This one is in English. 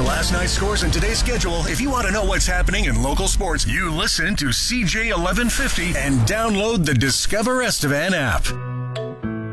last night's scores and today's schedule, if you want to know what's happening in local sports, you listen to CJ 1150 and download the Discover Estevan app.